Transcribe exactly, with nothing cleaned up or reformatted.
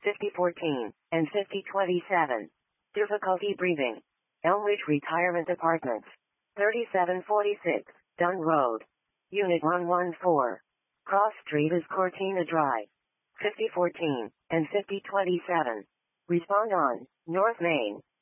fifty fourteen, and fifty twenty-seven. Difficulty breathing. Elmridge Retirement Apartments. thirty-seven forty-six, Dunn Road. Unit one one four. Cross Street is Cortina Drive. fifty fourteen, and fifty twenty-seven. Respond on, North Main.